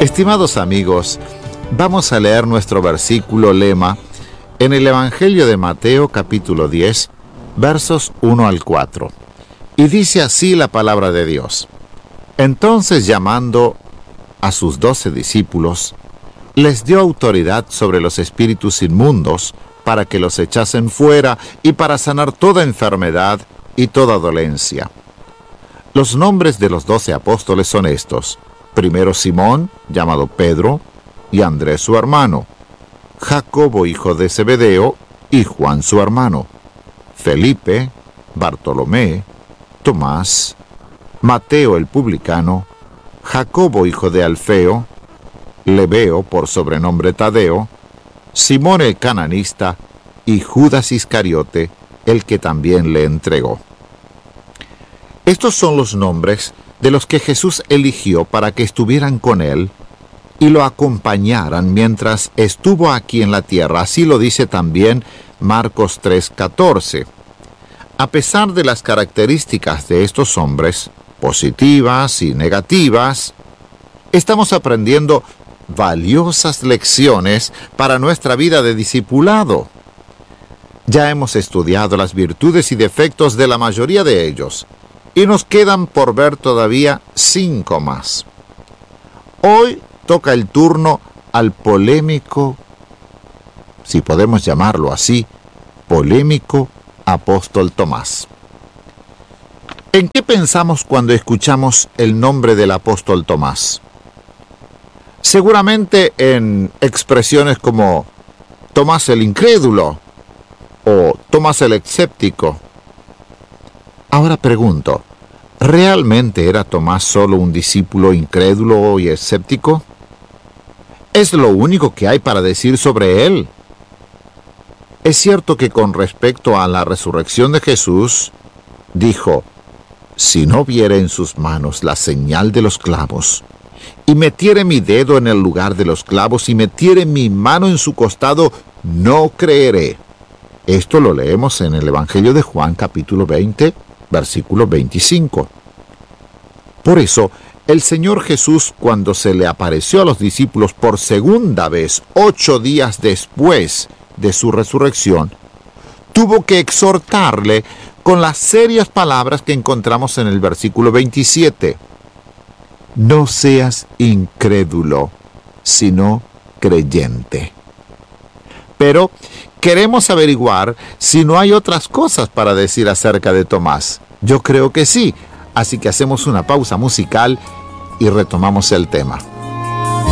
Estimados amigos, vamos a leer nuestro versículo lema en el Evangelio de Mateo capítulo 10, versos 1 al 4. Y dice así la palabra de Dios. Entonces, llamando a sus 12 discípulos, les dio autoridad sobre los espíritus inmundos para que los echasen fuera y para sanar toda enfermedad y toda dolencia. Los nombres de los 12 apóstoles son estos: primero Simón, llamado Pedro, y Andrés su hermano, Jacobo hijo de Zebedeo y Juan su hermano, Felipe, Bartolomé, Tomás, Mateo el publicano, Jacobo hijo de Alfeo, Lebeo por sobrenombre Tadeo, Simón el cananista y Judas Iscariote, el que también le entregó. Estos son los nombres de los que Jesús eligió para que estuvieran con él y lo acompañaran mientras estuvo aquí en la tierra. Así lo dice también Marcos 3:14. A pesar de las características de estos hombres, positivas y negativas, estamos aprendiendo valiosas lecciones para nuestra vida de discipulado. Ya hemos estudiado las virtudes y defectos de la mayoría de ellos, y nos quedan por ver todavía 5 más. Hoy toca el turno al polémico, si podemos llamarlo así, polémico apóstol Tomás. ¿En qué pensamos cuando escuchamos el nombre del apóstol Tomás? Seguramente en expresiones como Tomás el incrédulo o Tomás el escéptico. Ahora pregunto, ¿realmente era Tomás solo un discípulo incrédulo y escéptico? ¿Es lo único que hay para decir sobre él? Es cierto que con respecto a la resurrección de Jesús, dijo: si no viere en sus manos la señal de los clavos, y metiere mi dedo en el lugar de los clavos, y metiere mi mano en su costado, no creeré. Esto lo leemos en el Evangelio de Juan, capítulo 20, versículo 25. Por eso, el Señor Jesús, cuando se le apareció a los discípulos por segunda vez, 8 días después de su resurrección, tuvo que exhortarle con las serias palabras que encontramos en el versículo 27. No seas incrédulo, sino creyente. Pero queremos averiguar si no hay otras cosas para decir acerca de Tomás. Yo creo que sí, así que hacemos una pausa musical y retomamos el tema.